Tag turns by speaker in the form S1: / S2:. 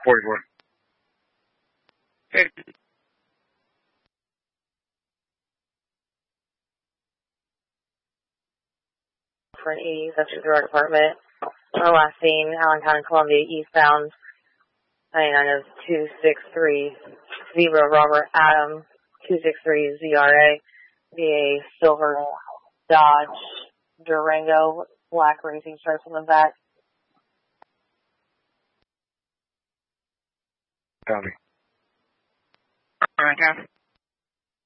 S1: 44.
S2: Okay.
S3: For an 80, subject through our department. Our last scene, Allen County, Columbia, eastbound. 99 is 263 Zebra Robert Adam, 263 ZRA, VA silver Dodge Durango, black racing stripes on the back.
S1: Copy.
S2: Alright,